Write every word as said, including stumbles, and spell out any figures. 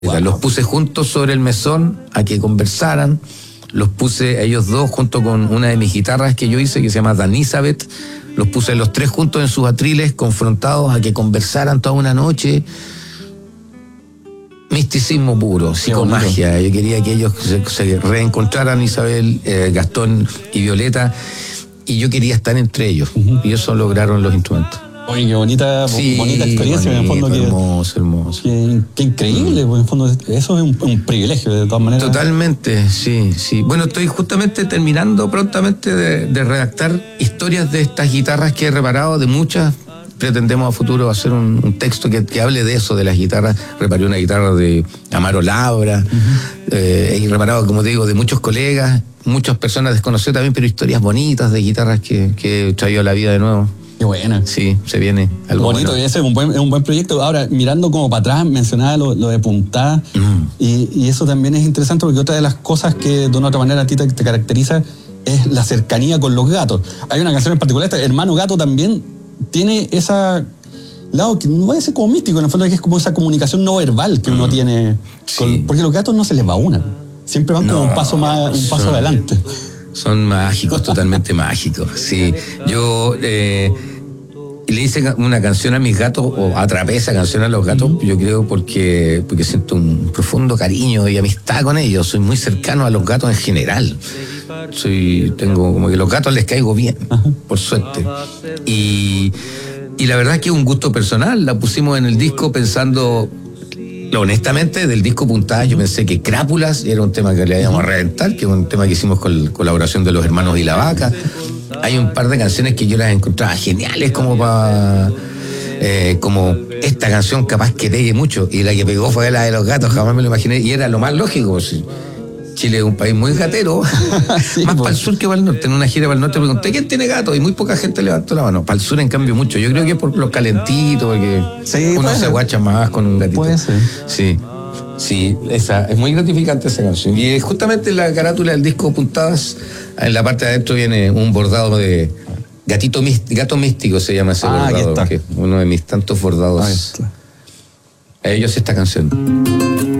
Wow. Los puse juntos sobre el mesón a que conversaran. Los puse a ellos dos junto con una de mis guitarras que yo hice, que se llama Danisabeth. Los puse los tres juntos en sus atriles, confrontados a que conversaran toda una noche. Misticismo puro, psicomagia. Yo quería que ellos se, se reencontraran, Isabel, eh, Gastón y Violeta, y yo quería estar entre ellos. Uh-huh. Y eso lograron los instrumentos. Oye, qué bonita, sí, bonita experiencia, bonito, en el fondo. Que, hermoso, hermoso. Qué, qué increíble, mm. en el fondo, eso es un, un privilegio, de todas maneras. Totalmente, sí, sí. Bueno, estoy justamente terminando prontamente de, de redactar historias de estas guitarras que he reparado, de muchas. Pretendemos a futuro hacer un, un texto que, que hable de eso, de las guitarras. Reparé una guitarra de Amaro Labra, uh-huh. eh, y reparado, como te digo, de muchos colegas, muchas personas desconocidas también, pero historias bonitas de guitarras que, que he traído a la vida de nuevo. Qué buena. Sí, se viene algo bonito. Bueno. Ese es un buen, es un buen proyecto. Ahora, mirando como para atrás, mencionaba lo, lo de puntada, mm. y, y eso también es interesante porque otra de las cosas que de una u otra manera a ti te, te caracteriza es la cercanía con los gatos. Hay una canción en particular, este Hermano Gato también tiene ese lado que no puede ser como místico, en el fondo, que es como esa comunicación no verbal que uno mm. tiene. Con, sí. Porque los gatos no se les va una. Siempre van no, como un paso más, un paso son, adelante. Son mágicos, totalmente mágicos. Sí. Yo eh, le hice una canción a mis gatos, o atrapé esa canción a los gatos, mm. yo creo porque, porque siento un profundo cariño y amistad con ellos. Soy muy cercano a los gatos en general. Soy, tengo como que los gatos les caigo bien, ajá. por suerte. Y, y la verdad es que es un gusto personal. La pusimos en el disco pensando, honestamente, del disco Puntadas, yo pensé que Crápulas era un tema que le íbamos a reventar, que es un tema que hicimos con colaboración de los hermanos y la Vaca. Hay un par de canciones que yo las encontraba geniales como para... Eh, como esta canción capaz que pegue mucho, y la que pegó fue la de los gatos, jamás me lo imaginé, y era lo más lógico. Sí. Chile es un país muy gatero, sí, más pues. Para el sur que para el norte. En una gira para el norte pregunté ¿quién tiene gato? Y muy poca gente levantó la mano. Para el sur, en cambio, mucho. Yo creo que es por los calentitos, porque sí, uno se aguacha más con un gatito. Puede ser. Sí, sí, esa, es muy gratificante esa canción. Y justamente en la carátula del disco Puntadas, en la parte de adentro viene un bordado de gatito gato místico, se llama ese ah, bordado, que es uno de mis tantos bordados. A ellos esta canción.